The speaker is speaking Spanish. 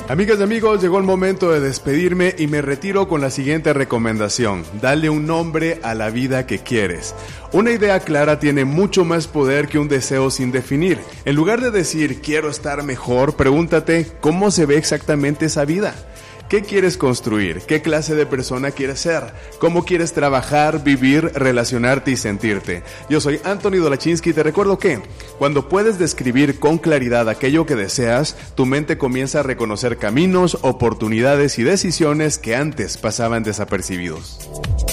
Amigas y amigos, llegó el momento de despedirme y me retiro con la siguiente recomendación. Dale un nombre a la vida que quieres. Una idea clara tiene mucho más poder que un deseo sin definir. En lugar de decir quiero estar mejor, pregúntate ¿cómo se ve exactamente esa vida? ¿Qué quieres construir? ¿Qué clase de persona quieres ser? ¿Cómo quieres trabajar, vivir, relacionarte y sentirte? Yo soy Anthony Dolachinsky y te recuerdo que cuando puedes describir con claridad aquello que deseas, tu mente comienza a reconocer caminos, oportunidades y decisiones que antes pasaban desapercibidos.